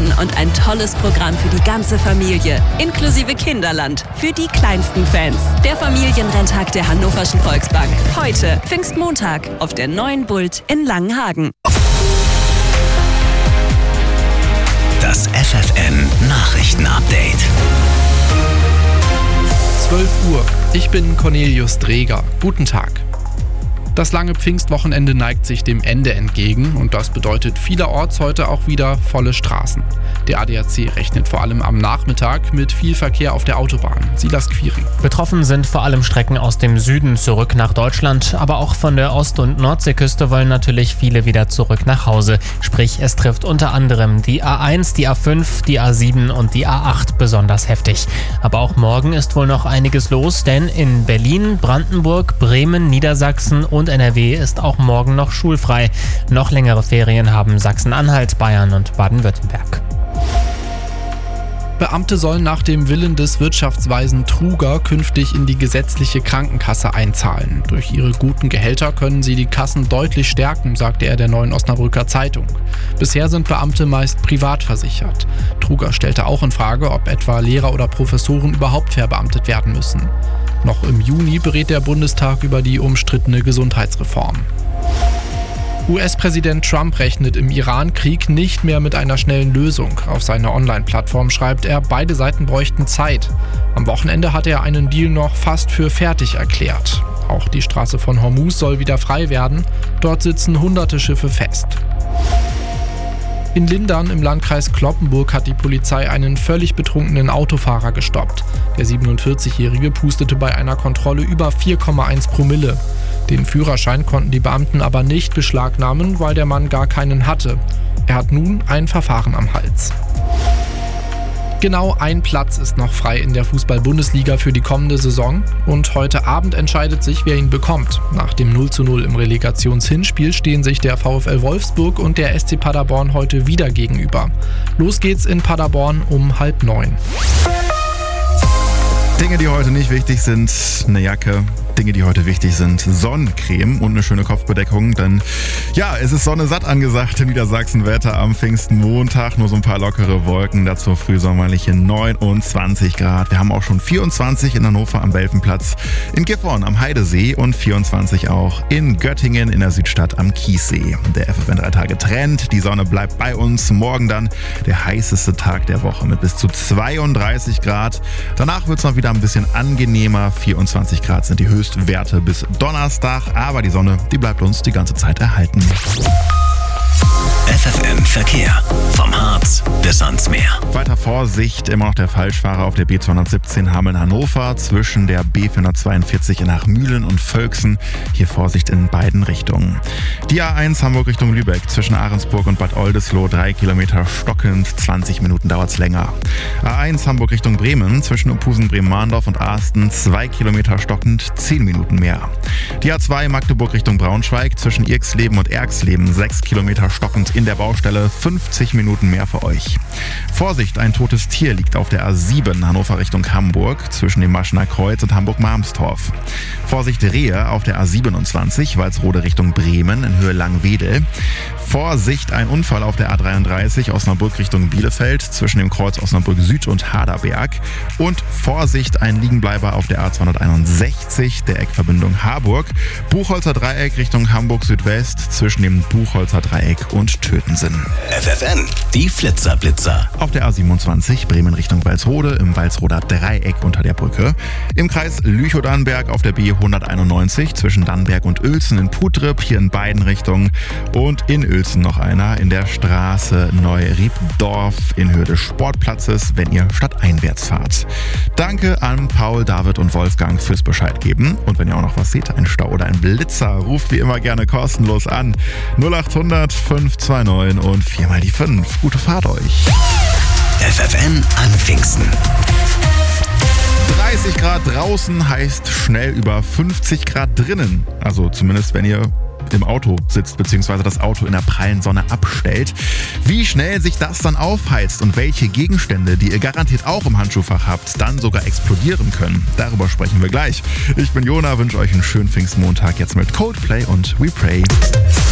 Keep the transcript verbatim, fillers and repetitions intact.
Rennen und ein tolles Programm für die ganze Familie, inklusive Kinderland, für die kleinsten Fans. Der Familienrenntag der Hannoverschen Volksbank. Heute, Pfingstmontag, auf der neuen Bult in Langenhagen. Das F F N Nachrichten-Update. zwölf Uhr. Ich bin Cornelius Dreger. Guten Tag. Das lange Pfingstwochenende neigt sich dem Ende entgegen und das bedeutet vielerorts heute auch wieder volle Straßen. Der A D A C rechnet vor allem am Nachmittag mit viel Verkehr auf der Autobahn. Silas Quiring. Betroffen sind vor allem Strecken aus dem Süden zurück nach Deutschland, aber auch von der Ost- und Nordseeküste wollen natürlich viele wieder zurück nach Hause. Sprich, es trifft unter anderem die A eins, die A fünf, die A sieben und die A acht besonders heftig. Aber auch morgen ist wohl noch einiges los, denn in Berlin, Brandenburg, Bremen, Niedersachsen und N R W ist auch morgen noch schulfrei. Noch längere Ferien haben Sachsen-Anhalt, Bayern und Baden-Württemberg. Beamte sollen nach dem Willen des Wirtschaftsweisen Truger künftig in die gesetzliche Krankenkasse einzahlen. Durch ihre guten Gehälter können sie die Kassen deutlich stärken, sagte er der Neuen Osnabrücker Zeitung. Bisher sind Beamte meist privat versichert. Truger stellte auch in Frage, ob etwa Lehrer oder Professoren überhaupt verbeamtet werden müssen. Noch im Juni berät der Bundestag über die umstrittene Gesundheitsreform. U S-Präsident Trump rechnet im Iran-Krieg nicht mehr mit einer schnellen Lösung. Auf seiner Online-Plattform schreibt er, beide Seiten bräuchten Zeit. Am Wochenende hat er einen Deal noch fast für fertig erklärt. Auch die Straße von Hormuz soll wieder frei werden. Dort sitzen hunderte Schiffe fest. In Lindern im Landkreis Cloppenburg hat die Polizei einen völlig betrunkenen Autofahrer gestoppt. Der siebenundvierzigjährige pustete bei einer Kontrolle über vier Komma eins Promille. Den Führerschein konnten die Beamten aber nicht beschlagnahmen, weil der Mann gar keinen hatte. Er hat nun ein Verfahren am Hals. Genau ein Platz ist noch frei in der Fußball-Bundesliga für die kommende Saison und heute Abend entscheidet sich, wer ihn bekommt. Nach dem null zu null im Relegationshinspiel stehen sich der VfL Wolfsburg und der S C Paderborn heute wieder gegenüber. Los geht's in Paderborn um halb neun. Dinge, die heute nicht wichtig sind, eine Jacke. Dinge, die heute wichtig sind, Sonnencreme und eine schöne Kopfbedeckung, denn ja, es ist Sonne satt angesagt in Niedersachsen. Wetter am Pfingstmontag, nur so ein paar lockere Wolken, dazu frühsommerliche neunundzwanzig Grad. Wir haben auch schon vierundzwanzig in Hannover am Welfenplatz, in Gifhorn am Heidesee und vierundzwanzig auch in Göttingen in der Südstadt am Kiessee. Der F F N drei Tage Trend, die Sonne bleibt bei uns. Morgen dann der heißeste Tag der Woche mit bis zu zweiunddreißig Grad. Danach wird es noch wieder ein bisschen angenehmer, vierundzwanzig Grad sind die Höchstwerte. Werte bis Donnerstag, aber die Sonne, die bleibt uns die ganze Zeit erhalten. F F N Verkehr. Vom Harz bis ans Meer. Weiter Vorsicht, immer noch der Falschfahrer auf der B zweihundertsiebzehn Hameln-Hannover zwischen der B vierhundertzweiundvierzig in Nachmühlen und Völksen. Hier Vorsicht in beiden Richtungen. Die A eins Hamburg Richtung Lübeck zwischen Ahrensburg und Bad Oldesloe drei Kilometer stockend, zwanzig Minuten dauert's länger. A eins Hamburg Richtung Bremen zwischen Uphusen, Bremen-Mahndorf und Asten zwei Kilometer stockend, zehn Minuten mehr. Die A zwei Magdeburg Richtung Braunschweig zwischen Irxleben und Erxleben sechs Kilometer stockend in der Baustelle, fünfzig Minuten mehr für euch. Vorsicht, ein totes Tier liegt auf der A sieben Hannover Richtung Hamburg zwischen dem Maschener Kreuz und Hamburg-Marmstorf. Vorsicht, Rehe auf der A siebenundzwanzig Walsrode Richtung Bremen in Höhe Langwedel. Vorsicht, ein Unfall auf der A dreiunddreißig Osnabrück Richtung Bielefeld zwischen dem Kreuz Osnabrück Süd und Haderberg. Und Vorsicht, ein Liegenbleiber auf der A zweihunderteinundsechzig der Eckverbindung Harburg. Buchholzer Dreieck Richtung Hamburg Südwest zwischen dem Buchholzer Dreieck und Tötensen. F F N, die Flitzerblitzer. Auf der A siebenundzwanzig Bremen Richtung Walsrode im Walsroder Dreieck unter der Brücke. Im Kreis Lüchow-Dannenberg auf der B hunderteinundneunzig zwischen Dannenberg und Uelzen in Putrip, hier in beiden Richtungen. Und in Uelzen noch einer in der Straße Neu-Riebdorf in Höhe des Sportplatzes, wenn ihr stadteinwärts fahrt. Danke an Paul, David und Wolfgang fürs Bescheid geben. Und wenn ihr auch noch was seht, ein Stau oder ein Blitzer, ruft wie immer gerne kostenlos an. null achthundert fünf zwei neun und viermal die fünf. Gute Fahrt euch. F F N an Pfingsten. dreißig Grad draußen heißt schnell über fünfzig Grad drinnen. Also zumindest wenn ihr im Auto sitzt bzw. das Auto in der prallen Sonne abstellt. Wie schnell sich das dann aufheizt und welche Gegenstände, die ihr garantiert auch im Handschuhfach habt, dann sogar explodieren können, darüber sprechen wir gleich. Ich bin Jona, wünsche euch einen schönen Pfingstmontag jetzt mit Coldplay und We Pray.